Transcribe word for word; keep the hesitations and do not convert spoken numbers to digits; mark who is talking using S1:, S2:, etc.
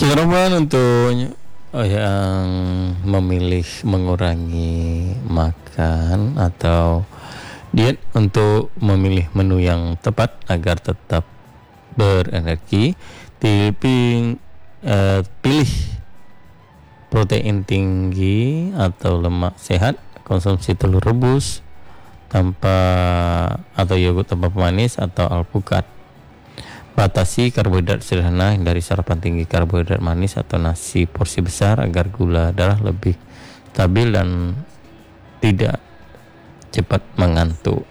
S1: Cara untuk oh, yang memilih mengurangi makan atau diet untuk memilih menu yang tepat agar tetap berenergi, pilih, eh, pilih protein tinggi atau lemak sehat, konsumsi telur rebus tanpa atau yogurt tanpa pemanis atau alpukat. Batasi karbohidrat sederhana, hindari sarapan tinggi karbohidrat manis atau nasi porsi besar agar gula darah lebih stabil dan tidak cepat mengantuk.